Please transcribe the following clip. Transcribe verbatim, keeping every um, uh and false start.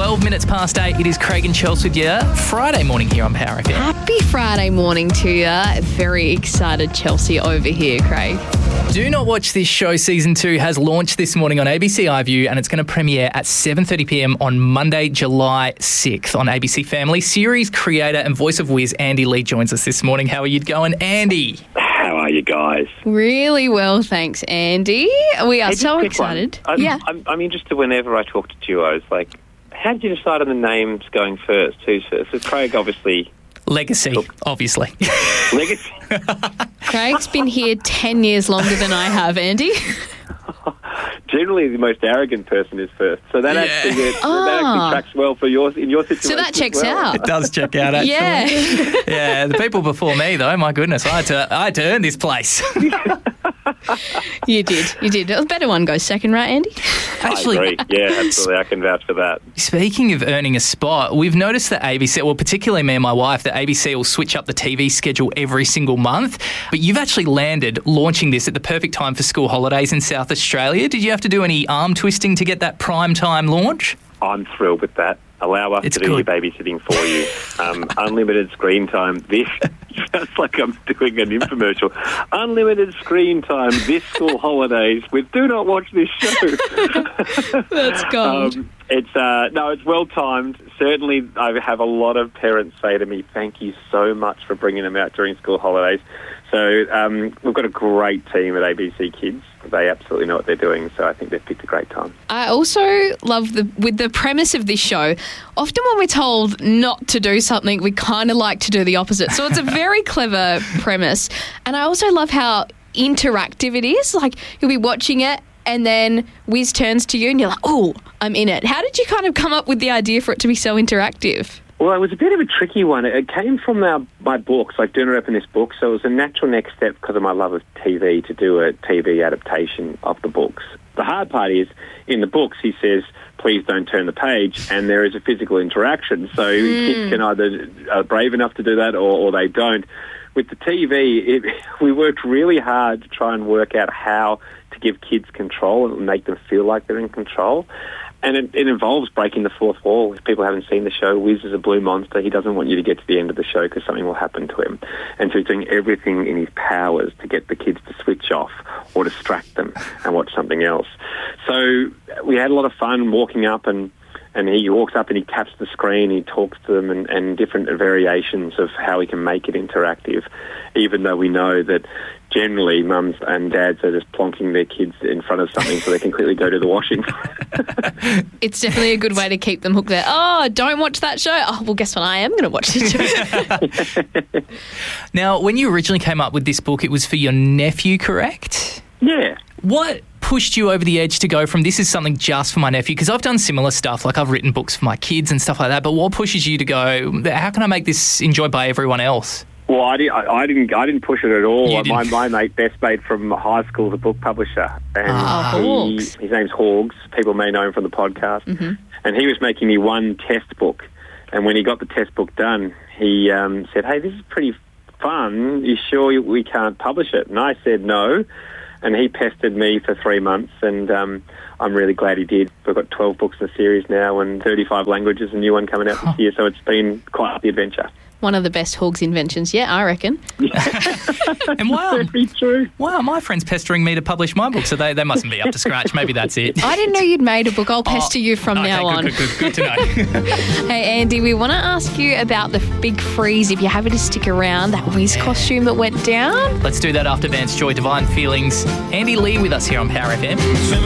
twelve minutes past eight. It is Craig and Chelsea with you. Friday morning here on Power F M. Happy Friday morning to you. Very excited Chelsea over here, Craig. Do Not Watch This Show Season two has launched this morning on A B C iView, and it's going to premiere at seven thirty p m on Monday, July sixth on A B C Family. Series creator and voice of Wiz, Andy Lee, joins us this morning. How are you going, Andy? How are you guys? Really well, thanks, Andy. We are Hey, so just a quick excited. one. I'm, yeah. I'm, I'm interested whenever I talk to duos, like, how did you decide on the names going first? Who's first? So Craig, obviously. Legacy, Look. obviously. Legacy. Craig's been here ten years longer than I have, Andy. Generally, the most arrogant person is first. So that, Yeah. actually, that Ah. actually tracks well for your, in your situation. So that checks as well. out. It does check out, actually. Yeah. Yeah, the people before me, though, my goodness, I had to, I had to earn this place. You did. You did. The better one goes second, right, Andy? Actually, I agree. Yeah, absolutely. I can vouch for that. Speaking of earning a spot, we've noticed that A B C, well, particularly me and my wife, that A B C will switch up the T V schedule every single month. But you've actually landed launching this at the perfect time for school holidays in South Australia. Did you have to do any arm twisting to get that prime time launch? I'm thrilled with that. Allow us It's to do your good. babysitting for you. Um, unlimited screen time. This sounds like I'm doing an infomercial. Unlimited screen time this school holidays with Do Not Watch This Show. That's gold. Um, it's uh, no, it's well timed. Certainly, I have a lot of parents say to me, "Thank you so much for bringing them out during school holidays." So um, we've got a great team at A B C Kids. They absolutely know what they're doing, so I think they've picked a great time. I also love the with the premise of this show. Often when we're told not to do something, we kind of like to do the opposite. So it's a very clever premise. And I also love how interactive it is. Like, you'll be watching it and then Wiz turns to you and you're like, oh, I'm in it. How did you kind of come up with the idea for it to be so interactive? Well, it was a bit of a tricky one. It came from our, my books, like Do Not Open This Book, so it was a natural next step because of my love of T V to do a T V adaptation of the books. The hard part is, in the books, he says, please don't turn the page, and there is a physical interaction, so mm. kids can either are brave enough to do that or, or they don't. With the T V, it, we worked really hard to try and work out how to give kids control and make them feel like they're in control. And it, it involves breaking the fourth wall. If people haven't seen the show, Wiz is a blue monster. He doesn't want you to get to the end of the show because something will happen to him. And so he's doing everything in his powers to get the kids to switch off or distract them and watch something else. So we had a lot of fun walking up, and, and he walks up and he taps the screen, he talks to them, and, and different variations of how he can make it interactive, even though we know that generally mums and dads are just plonking their kids in front of something so they can quickly go to the washing. It's definitely a good way to keep them hooked there. Oh, don't watch that show. Oh, well, guess what? I am going to watch this show. Now, when you originally came up with this book, it was for your nephew, correct? Yeah. What pushed you over the edge to go from this is something just for my nephew? Because I've done similar stuff, like I've written books for my kids and stuff like that, but what pushes you to go, how can I make this enjoyed by everyone else? Well, I, did, I, I didn't. I didn't push it at all. You My, didn't. my mate, best mate from high school, is a book publisher, and Ah, he, Hawgs. his name's Hawgs. People may know him from the podcast. Mm-hmm. And he was making me one test book, and when he got the test book done, he um, said, "Hey, this is pretty fun. You sure we can't publish it?" And I said no. And he pestered me for three months, and um, I'm really glad he did. We've got twelve books in the series now, and thirty-five languages. A new one coming out this year, so it's been quite the adventure. One of the best Hawks inventions. Yeah, I reckon. And why aren't, Very true. why aren't my friends pestering me to publish my book? So they, they mustn't be up to scratch. Maybe that's it. I didn't know you'd made a book. I'll pester you from Okay, now good, on. Good, good, good to know. Hey, Andy, we want to ask you about the big freeze. If you're happy to stick around, that Wiz costume that went down. Let's do that after Vance Joy, Divine Feelings. Andy Lee with us here on Power F M.